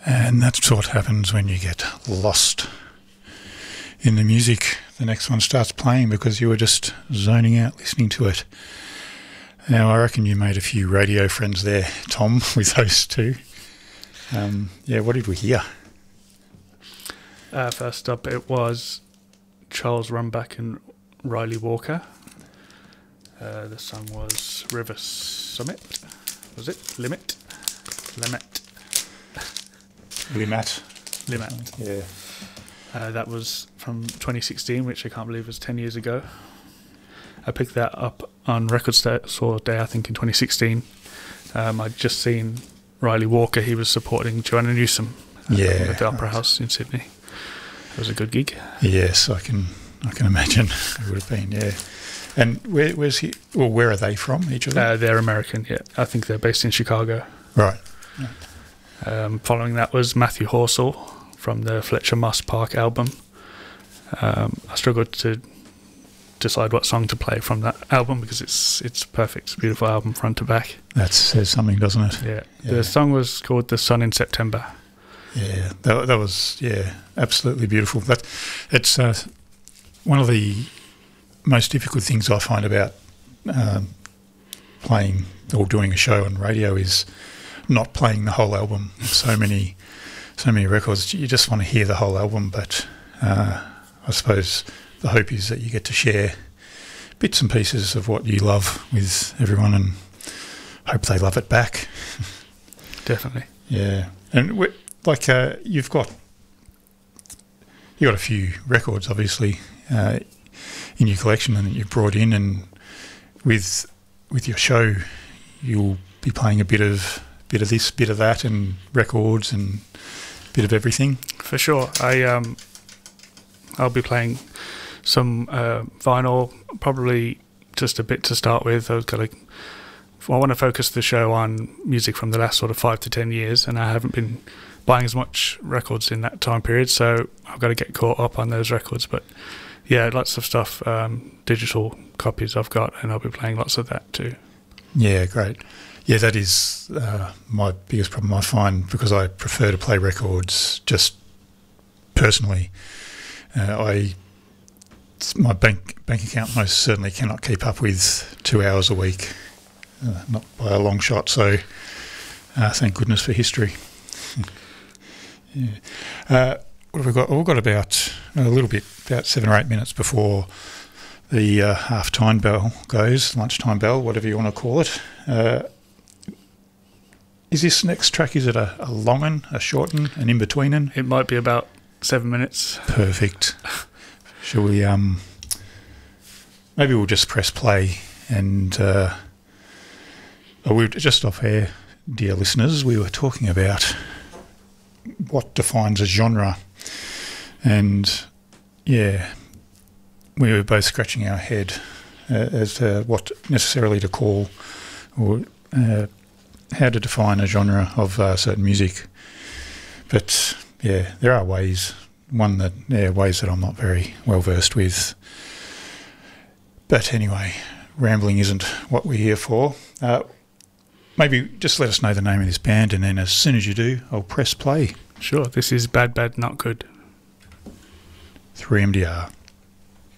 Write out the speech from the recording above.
And that's what happens when you get lost in the music. The next one starts playing because you were just zoning out listening to it. Now, I reckon you made a few radio friends there, Tom, with those two. What did we hear? First up, it was Charles Runback and Riley Walker. The song was River Summit. Was it? Limit? Limat. Yeah. That was from 2016, which I can't believe was 10 years ago. I picked that up on Record Store Day, I think, in 2016. I'd just seen Riley Walker. He was supporting Joanna Newsom at the Opera House in Sydney. It was a good gig. Yes, I can imagine it would have been, yeah. And where's he? Well, where are they from, each of them? They're American, yeah. I think they're based in Chicago. Right. Following that was Matthew Horsell from the Fletcher Moss Park album. I struggled to decide what song to play from that album because it's perfect. It's a beautiful album front to back. That says something, doesn't it? Yeah. The song was called The Sun in September. Yeah, that was absolutely beautiful. It's one of the most difficult things I find about playing or doing a show on radio is not playing the whole album. So many records, you just want to hear the whole album, but I suppose the hope is that you get to share bits and pieces of what you love with everyone and hope they love it back. Definitely. Yeah. And you've got a few records, obviously, in your collection and that you've brought in, and with your show, you'll be playing a bit of this, bit of that, and records and a bit of everything. For sure. I'll be playing some vinyl, probably just a bit to start with. I want to focus the show on music from the last sort of 5 to 10 years, and I haven't been buying as much records in that time period, so I've got to get caught up on those records. But yeah, lots of stuff, digital copies I've got, and I'll be playing lots of that too. Yeah, great. Yeah, that is my biggest problem, I find, because I prefer to play records just personally. My bank account most certainly cannot keep up with 2 hours a week, not by a long shot, so thank goodness for history. Yeah. What have we got? We've got about 7 or 8 minutes before the half-time bell goes, lunchtime bell, whatever you want to call it. Is this next track, is it a long one, a short one, an in-between? It might be about 7 minutes. Perfect. Shall we, maybe we'll just press play and we just off air, dear listeners, we were talking about what defines a genre, and yeah, we were both scratching our head as to what necessarily to call or how to define a genre of certain music. But yeah, there are ways that I'm not very well versed with. But anyway, rambling isn't what we're here for. Maybe just let us know the name of this band, and then as soon as you do, I'll press play. Sure, this is Bad Bad Not Good. 3MDR.